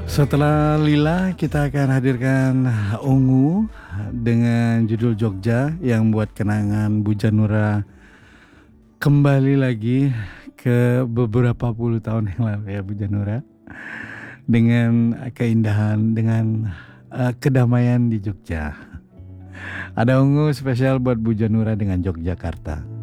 Setelah Lila, kita akan hadirkan Ungu dengan judul Jogja yang buat kenangan Bu Janura kembali lagi ke beberapa puluh tahun yang lalu ya Bu Janura, dengan keindahan, dengan kedamaian di Jogja. Ada Ungu spesial buat Bu Janura dengan Yogyakarta.